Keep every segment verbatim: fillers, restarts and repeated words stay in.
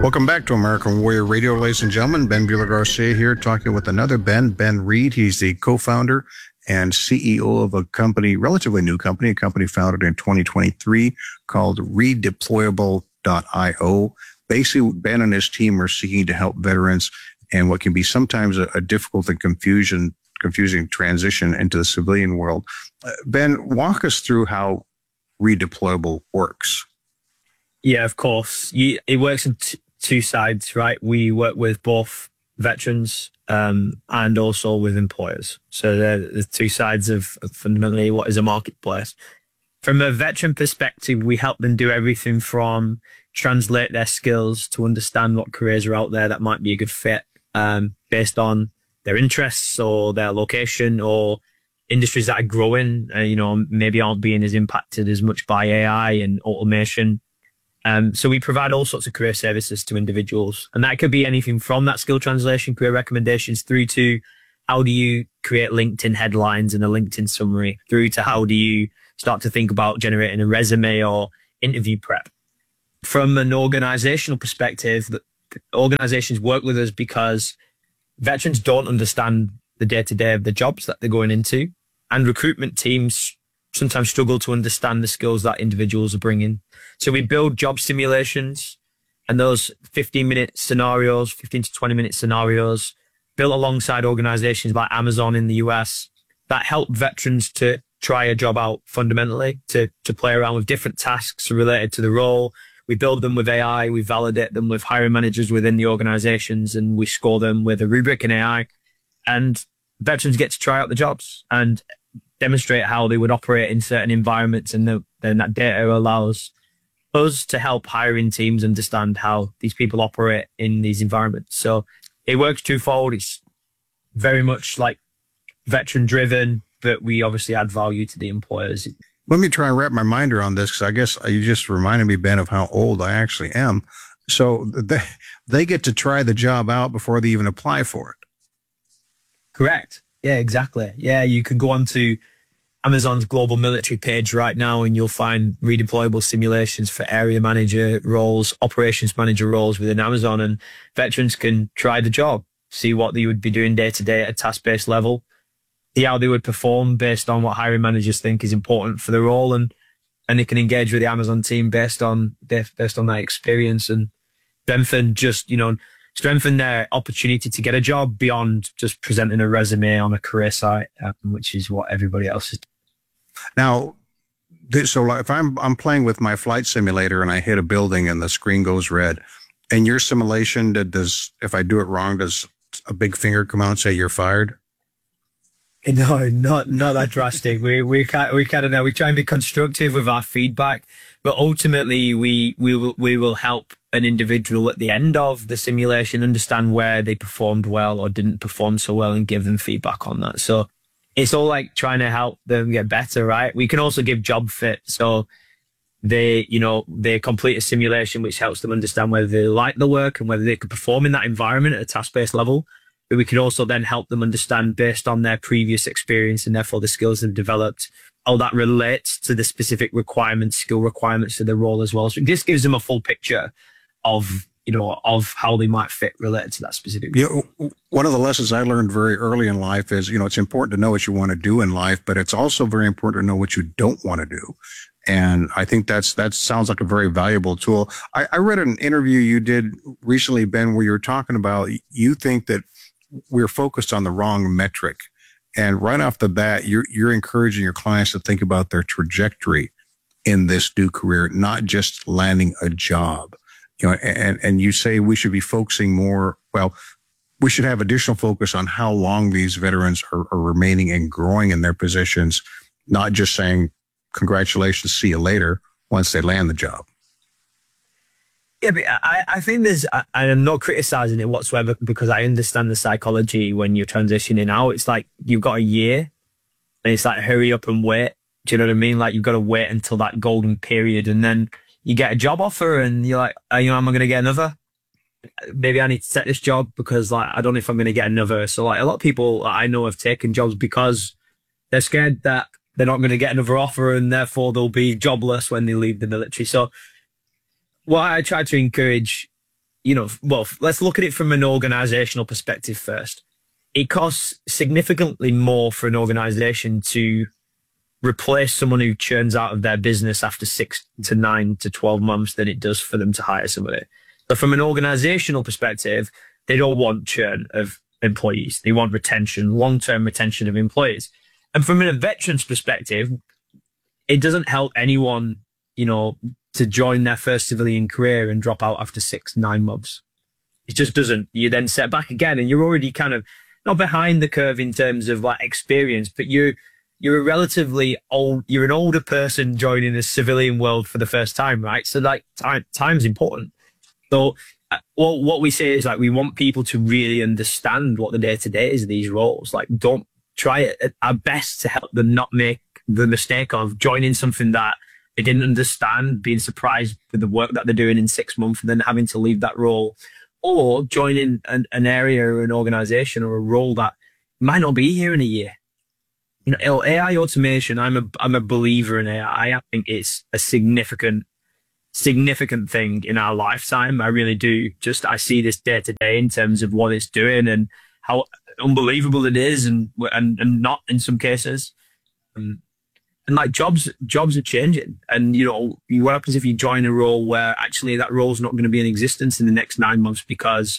Welcome back to American Warrior Radio, ladies and gentlemen. Ben Bueller-Garcia here, talking with another Ben, Ben Reed. He's the co-founder and C E O of a company, relatively new company, a company founded in twenty twenty-three called redeployable dot io. Basically, Ben and his team are seeking to help veterans and what can be sometimes a, a difficult and confusion, confusing transition into the civilian world. Uh, Ben, walk us through how Redeployable works. Yeah, of course. You, it works in t- two sides, right? We work with both veterans um, and also with employers. So they're the two sides of, of fundamentally what is a marketplace. From a veteran perspective, we help them do everything from translate their skills to understand what careers are out there that might be a good fit um, based on their interests or their location or industries that are growing, uh, you know, maybe aren't being as impacted as much by A I and automation. Um, so we provide all sorts of career services to individuals. And that could be anything from that skill translation, career recommendations, through to how do you create LinkedIn headlines and a LinkedIn summary, through to how do you start to think about generating a resume or interview prep. From an organizational perspective, organizations work with us because veterans don't understand the day-to-day of the jobs that they're going into, and recruitment teams sometimes struggle to understand the skills that individuals are bringing. So we build job simulations, and those fifteen minute scenarios, fifteen to twenty minute scenarios built alongside organizations like Amazon in the U S that help veterans to try a job out fundamentally, to, to play around with different tasks related to the role. We build them with A I, we validate them with hiring managers within the organizations, and we score them with a rubric in A I. And veterans get to try out the jobs and demonstrate how they would operate in certain environments. And the, then that data allows us to help hiring teams understand how these people operate in these environments. So it works twofold. It's very much like veteran driven, but we obviously add value to the employers. Let me try and wrap my mind around this, because I guess you just reminded me, Ben, of how old I actually am. So they, they get to try the job out before they even apply for it. Correct. Yeah, exactly. Yeah, you can go on to Amazon's global military page right now and you'll find redeployable simulations for area manager roles, operations manager roles within Amazon, and veterans can try the job, see what they would be doing day to day at a task-based level, see how they would perform based on what hiring managers think is important for the role, and and they can engage with the Amazon team based on based on that experience and strengthen just, you know, strengthen their opportunity to get a job beyond just presenting a resume on a career site, um, which is what everybody else is doing. Now, so like if I'm I'm playing with my flight simulator and I hit a building and the screen goes red, and your simulation, does, if I do it wrong, does a big finger come out and say you're fired? No, not not that drastic. We we kind we kind of know we try and be constructive with our feedback, but ultimately we we will we will help an individual at the end of the simulation understand where they performed well or didn't perform so well and give them feedback on that. So it's all like trying to help them get better, right? We can also give job fit, so they you know they complete a simulation which helps them understand whether they like the work and whether they could perform in that environment at a task-based level. But we can also then help them understand based on their previous experience and therefore the skills they've developed, how that relates to the specific requirements, skill requirements to the role as well. So this gives them a full picture of, you know, of how they might fit related to that specific. Yeah, one of the lessons I learned very early in life is, you know, it's important to know what you want to do in life, but it's also very important to know what you don't want to do. And I think that's, that sounds like a very valuable tool. I, I read an interview you did recently, Ben, where you were talking about, you think that we're focused on the wrong metric. And right off the bat, you're, you're encouraging your clients to think about their trajectory in this new career, not just landing a job. You know, and, and you say we should be focusing more, well, we should have additional focus on how long these veterans are, are remaining and growing in their positions, not just saying, congratulations, see you later once they land the job. Yeah, but I, I think there's, I, I'm not criticizing it whatsoever because I understand the psychology when you're transitioning out. It's like you've got a year and it's like hurry up and wait. Do you know what I mean? Like you've got to wait until that golden period and then you get a job offer and you're like, oh, you know, am I going to get another? Maybe I need to set this job because like, I don't know if I'm going to get another. So like a lot of people I know have taken jobs because they're scared that they're not going to get another offer and therefore they'll be jobless when they leave the military. So what I try to encourage you know, well, let's look at it from an organizational perspective first. It costs significantly more for an organization to replace someone who churns out of their business after six to nine to twelve months than it does for them to hire somebody. But from an organizational perspective, they don't want churn of employees. They want retention, long-term retention of employees. And from a veteran's perspective, it doesn't help anyone, you know, to join their first civilian career and drop out after six, nine months. It just doesn't. You then set back again and you're already kind of not behind the curve in terms of like experience, but you're, you're a relatively old, you're an older person joining the civilian world for the first time, right? So like time, time's important. So uh, well, what we say is like, we want people to really understand what the day to day is of these roles. Like, don't try it at our best to help them not make the mistake of joining something that they didn't understand, being surprised with the work that they're doing in six months and then having to leave that role, or joining an, an area or an organization or a role that might not be here in a year. You know, A I automation, I'm a, I'm a believer in A I. I think it's a significant, significant thing in our lifetime. I really do. Just, I see this day to day in terms of what it's doing and how unbelievable it is, and, and, and not in some cases. Um, And like jobs, jobs are changing. And, you know, what happens if you join a role where actually that role's not going to be in existence in the next nine months because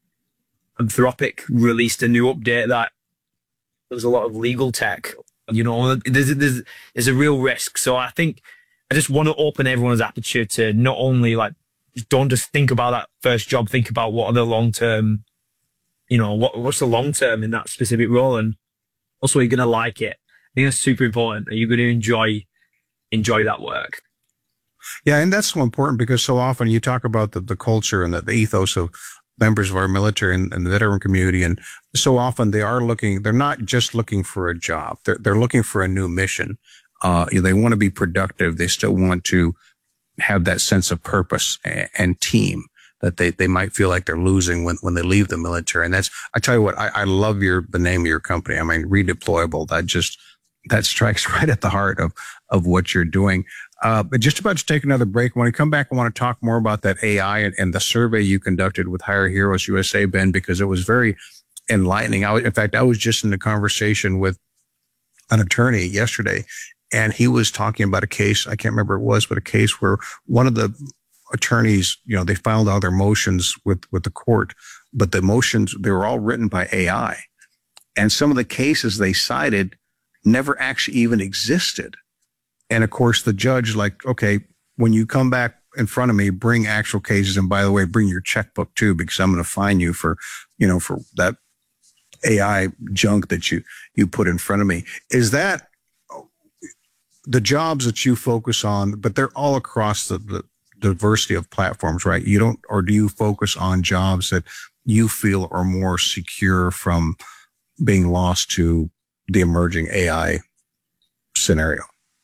Anthropic released a new update that there's a lot of legal tech, you know, there's, there's, there's a real risk. So I think I just want to open everyone's aperture to not only like, don't just think about that first job, think about what are the long-term, you know, what, what's the long-term in that specific role. And also, you're going to like it. I think that's super important. Are you going to enjoy, enjoy that work? Yeah. And that's so important because so often you talk about the, the culture and the, the ethos of members of our military and, and the veteran community. And so often they are looking, they're not just looking for a job. They're, they're looking for a new mission. Uh, they want to be productive. They still want to have that sense of purpose and, and team that they, they might feel like they're losing when, when they leave the military. And that's, I tell you what, I, I love your, the name of your company. I mean, Redeployable, that just, that strikes right at the heart of, of what you're doing. Uh, but just about to take another break. When we come back, I want to talk more about that A I and, and the survey you conducted with Hire Heroes U S A, Ben, because it was very enlightening. I, in fact, I was just in a conversation with an attorney yesterday, and he was talking about a case, I can't remember what it was, but a case where one of the attorneys, you know, they filed all their motions with, with the court, but the motions, they were all written by A I. And some of the cases they cited never actually even existed. And of course, the judge, like, okay, when you come back in front of me, bring actual cases. And by the way, bring your checkbook too, because I'm going to fine you for, you know, for that A I junk that you, you put in front of me. Is that the jobs that you focus on, but they're all across the, the diversity of platforms, right? You don't, or do you focus on jobs that you feel are more secure from being lost to the emerging A I scenario?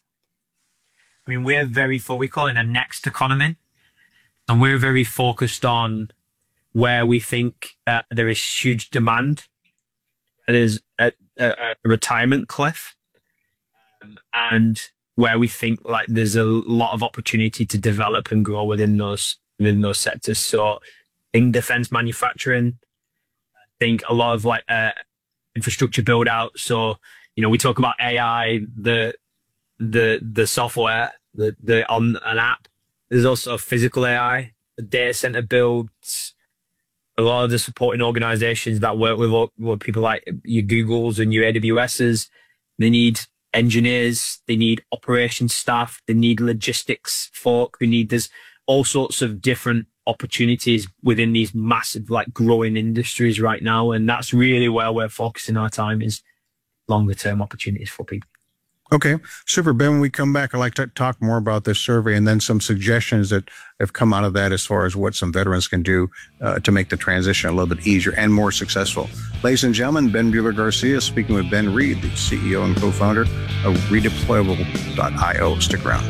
I mean, we're very, we call it a next economy, and we're very focused on where we think uh, there is huge demand. There's a, a, a retirement cliff, um, and where we think like there's a lot of opportunity to develop and grow within those within those sectors. So, in defense manufacturing, I think a lot of like uh, infrastructure build out. So, you know, we talk about A I, the the the software, the the on an app. There's also physical A I, the data center builds. A lot of the supporting organizations that work with, with people like your Googles and your A W S's, they need engineers, they need operations staff, they need logistics folk, they need, there's all sorts of different opportunities within these massive, like growing industries right now. And that's really where we're focusing our time, is longer term opportunities for people. Okay, super. Ben, when we come back, I'd like to talk more about this survey and then some suggestions that have come out of that as far as what some veterans can do uh, to make the transition a little bit easier and more successful. Ladies and gentlemen, Ben Buehler-Garcia speaking with Ben Reed, the C E O and co-founder of redeployable dot i o. Stick around.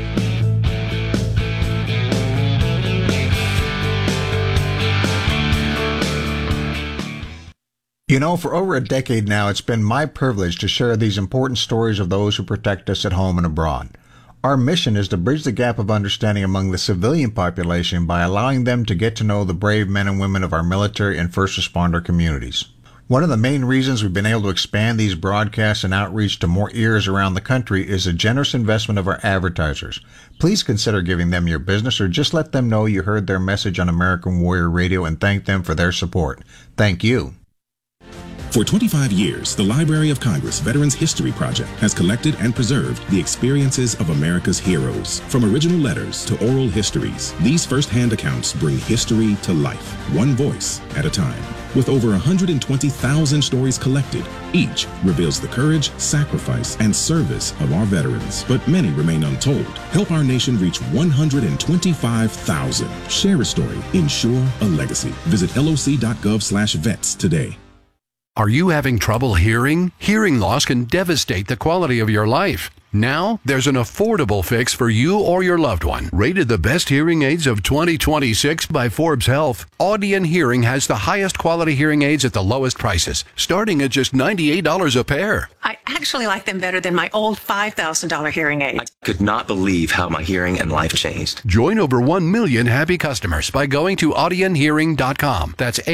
You know, for over a decade now, it's been my privilege to share these important stories of those who protect us at home and abroad. Our mission is to bridge the gap of understanding among the civilian population by allowing them to get to know the brave men and women of our military and first responder communities. One of the main reasons we've been able to expand these broadcasts and outreach to more ears around the country is the generous investment of our advertisers. Please consider giving them your business or just let them know you heard their message on American Warrior Radio and thank them for their support. Thank you. For twenty-five years, the Library of Congress Veterans History Project has collected and preserved the experiences of America's heroes. From original letters to oral histories, these first-hand accounts bring history to life, one voice at a time. With over one hundred twenty thousand stories collected, each reveals the courage, sacrifice, and service of our veterans. But many remain untold. Help our nation reach one hundred twenty-five thousand. Share a story. Ensure a legacy. Visit L O C dot gov slash vets today. Are you having trouble hearing? Hearing loss can devastate the quality of your life. Now, there's an affordable fix for you or your loved one. Rated the best hearing aids of twenty twenty-six by Forbes Health, Audion Hearing has the highest quality hearing aids at the lowest prices, starting at just ninety-eight dollars a pair. I actually like them better than my old five thousand dollars hearing aid. I could not believe how my hearing and life changed. Join over one million happy customers by going to Audion Hearing dot com. That's